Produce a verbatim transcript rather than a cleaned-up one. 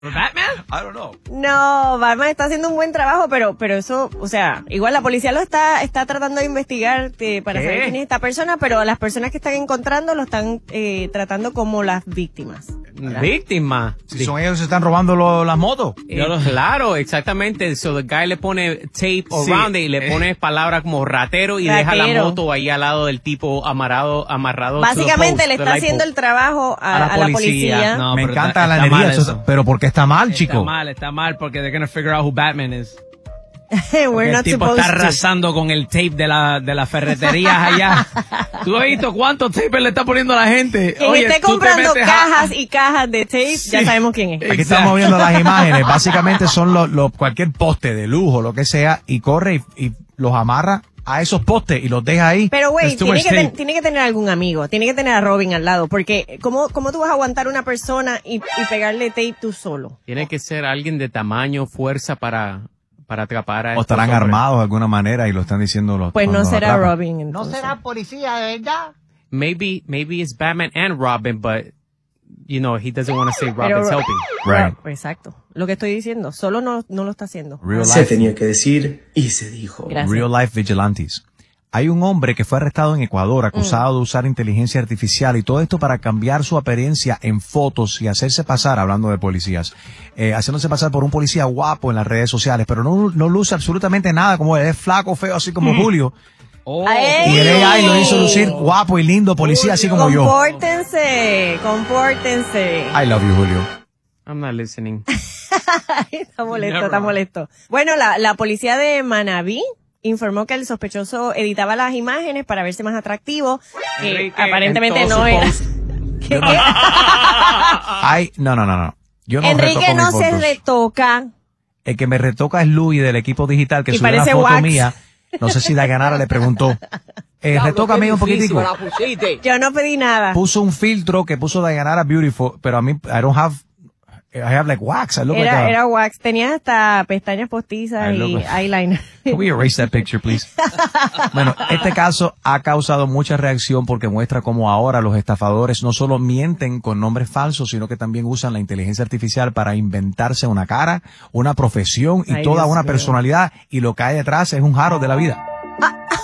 Batman? I don't know. No, Batman está haciendo un buen trabajo, pero pero eso, o sea, igual la policía lo está está tratando de investigar eh, para ¿Qué? saber quién es esta persona, pero las personas que están encontrando lo están eh, tratando como las víctimas. ¿verdad? Víctima. Si son ellos que se están robando lo- las motos. Eh, claro, exactamente. So the guy le pone tape Sí. around it y le pone palabras como ratero y deja la Ratero. moto ahí al lado del tipo amarrado, amarrado. Básicamente to the le post, está the haciendo el light trabajo a, A la a la policía. policía. No, Me pero encanta está- la está energía, mal eso- eso. pero ¿por qué está mal, chico? Está mal, está mal, porque they're gonna figure out who Batman is. We're el not tipo supposed está to. arrasando con el tape de la de las ferreterías allá. ¿Tú has visto cuántos tapes le está poniendo a la gente? Quien Oye, esté tú te comprando metes a- cajas y cajas de tape, ya sabemos quién es. Aquí Exacto. estamos viendo las imágenes. Básicamente son los, los- cualquier poste de lujo, lo que sea, y corre y, y los amarra a esos postes y los deja ahí. Pero, güey, There's too tiene much que, ten- tape. tiene que tener algún amigo, tiene que tener a Robin al lado, porque ¿cómo, cómo tú vas a aguantar a una persona y, y pegarle tape tú solo? Tiene que ser alguien de tamaño, fuerza para, para atrapar a O estos estarán hombres. armados de alguna manera y lo están diciendo los Pues no cuando los será atrapan. Robin, ¿No entonces. será policía de verdad? Maybe, maybe it's Batman and Robin, but, you know, he doesn't want to say Pero- Robin's helping. Right. Ro- Exacto. Lo que estoy diciendo, solo no, no lo está haciendo. Real Se life, tenía que decir y se dijo. Gracias. real life vigilantes. Hay un hombre que fue arrestado en Ecuador acusado Mm. de usar inteligencia artificial y todo esto para cambiar su apariencia en fotos y hacerse pasar, hablando de policías, eh, haciéndose pasar por un policía guapo en las redes sociales, pero no, no luce absolutamente nada, como él es flaco, feo, así como Julio. Oh, ¡Ay! Y el A I lo hizo lucir guapo y lindo policía, así como yo. Compórtense, compórtense. I love you, Julio. I'm not listening. Está molesto, está molesto. Bueno, la, la policía de Manabí informó que el sospechoso editaba las imágenes para verse más atractivo, que Enrique, aparentemente en todo no su era. post. ¿Qué, qué? Ay, no, no, no, no. Yo no Enrique retoco no mis se fotos. retoca. El que me retoca es Louis del equipo digital que Y subió una parece foto wax. mía. No sé si Dayanara le preguntó. Eh, retócame un poquitico. Yo no pedí nada. Puso un filtro que puso Dayanara Beautiful, pero a mí, I don't have, I have like wax. I look like Era, a- era wax. Tenía hasta pestañas postizas I y look- eyeliner. Can we erase that picture, please? Bueno, este caso ha causado mucha reacción porque muestra cómo ahora los estafadores no solo mienten con nombres falsos, sino que también usan la inteligencia artificial para inventarse una cara, una profesión y Ay, toda Dios una mío. personalidad, y lo que hay detrás es un jaro de la vida.